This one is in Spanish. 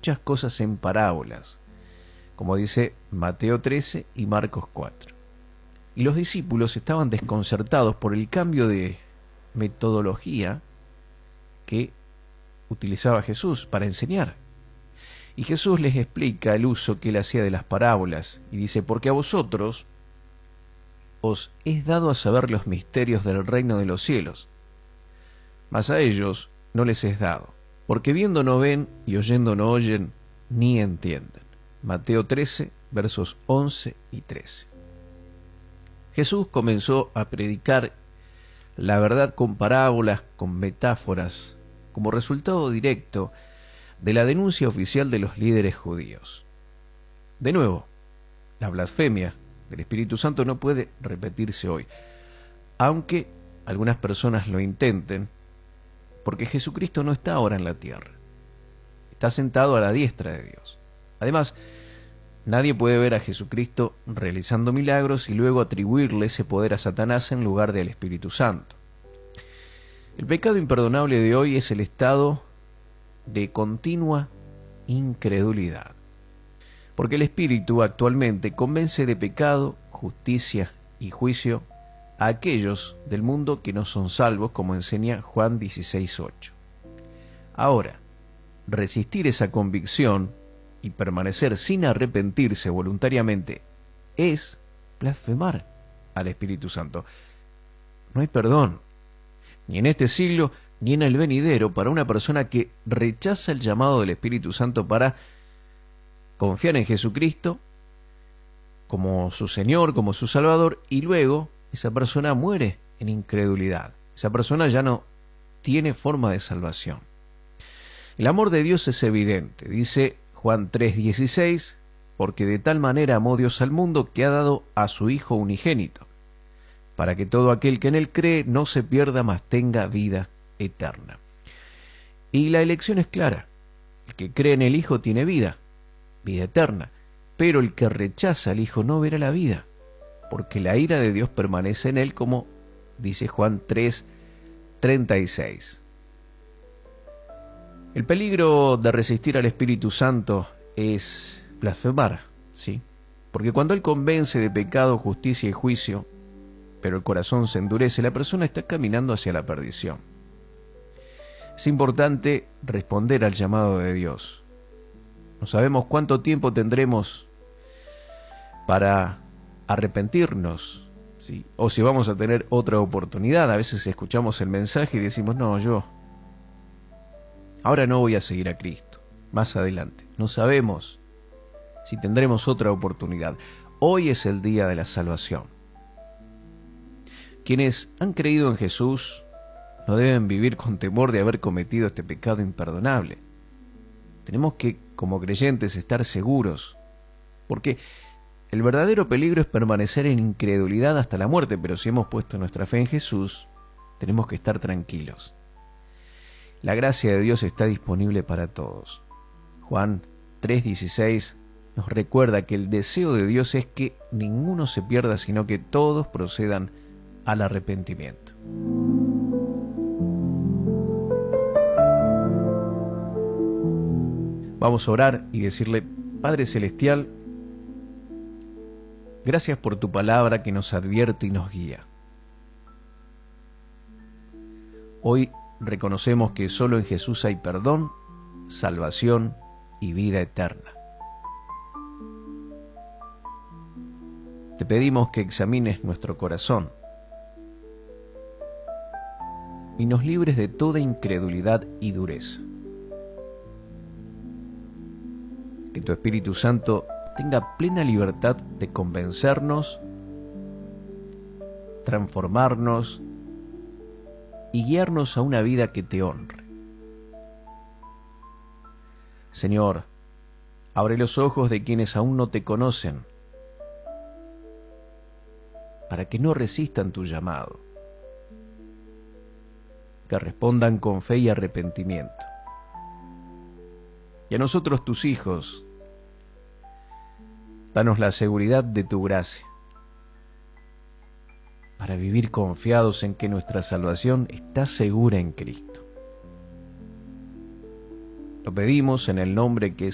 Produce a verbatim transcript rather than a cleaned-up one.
muchas cosas en parábolas, como dice Mateo trece y Marcos cuatro. Y los discípulos estaban desconcertados por el cambio de metodología que utilizaba Jesús para enseñar. Y Jesús les explica el uso que él hacía de las parábolas y dice: porque a vosotros os es dado a saber los misterios del reino de los cielos, mas a ellos no les es dado, porque viendo no ven y oyendo no oyen ni entienden. Mateo trece, versos once y trece. Jesús comenzó a predicar la verdad con parábolas, con metáforas, como resultado directo de la denuncia oficial de los líderes judíos. De nuevo, la blasfemia del Espíritu Santo no puede repetirse hoy, aunque algunas personas lo intenten, porque Jesucristo no está ahora en la tierra. Está sentado a la diestra de Dios. Además, nadie puede ver a Jesucristo realizando milagros y luego atribuirle ese poder a Satanás en lugar del Espíritu Santo. El pecado imperdonable de hoy es el estado de continua incredulidad, porque el Espíritu actualmente convence de pecado, justicia y juicio a aquellos del mundo que no son salvos, como enseña Juan dieciséis ocho. Ahora, resistir esa convicción y permanecer sin arrepentirse voluntariamente es blasfemar al Espíritu Santo. No hay perdón, ni en este siglo ni en el venidero, para una persona que rechaza el llamado del Espíritu Santo para confiar en Jesucristo como su Señor, como su Salvador, y luego esa persona muere en incredulidad. Esa persona ya no tiene forma de salvación. El amor de Dios es evidente, dice Juan tres dieciséis, porque de tal manera amó Dios al mundo que ha dado a su Hijo unigénito, para que todo aquel que en él cree no se pierda, mas tenga vida eterna. Y la elección es clara: el que cree en el Hijo tiene vida, vida eterna, pero el que rechaza al Hijo no verá la vida, porque la ira de Dios permanece en él, como dice Juan tres treinta y seis. El peligro de resistir al Espíritu Santo es blasfemar, ¿sí? Porque cuando Él convence de pecado, justicia y juicio, pero el corazón se endurece, la persona está caminando hacia la perdición. Es importante responder al llamado de Dios. No sabemos cuánto tiempo tendremos para arrepentirnos, ¿sí? O si vamos a tener otra oportunidad. A veces escuchamos el mensaje y decimos: no, yo ahora no voy a seguir a Cristo, más adelante. No sabemos si tendremos otra oportunidad. Hoy es el día de la salvación. Quienes han creído en Jesús no deben vivir con temor de haber cometido este pecado imperdonable. Tenemos que, como creyentes, estar seguros, porque el verdadero peligro es permanecer en incredulidad hasta la muerte, pero si hemos puesto nuestra fe en Jesús, tenemos que estar tranquilos. La gracia de Dios está disponible para todos. Juan tres dieciséis nos recuerda que el deseo de Dios es que ninguno se pierda, sino que todos procedan al arrepentimiento. Vamos a orar y decirle: Padre Celestial, gracias por tu palabra que nos advierte y nos guía. Hoy reconocemos que solo en Jesús hay perdón, salvación y vida eterna. Te pedimos que examines nuestro corazón y nos libres de toda incredulidad y dureza. Que tu Espíritu Santo tenga plena libertad de convencernos, transformarnos y guiarnos a una vida que te honre. Señor, abre los ojos de quienes aún no te conocen, para que no resistan tu llamado, que respondan con fe y arrepentimiento. Y a nosotros, tus hijos, danos la seguridad de tu gracia, para vivir confiados en que nuestra salvación está segura en Cristo. Lo pedimos en el nombre que es